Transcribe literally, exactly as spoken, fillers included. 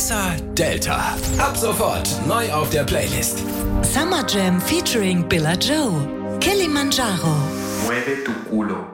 Salsa Delta. Ab sofort neu auf der Playlist. Summer Jam featuring Billa Joe. Kilimanjaro. Mueve tu culo.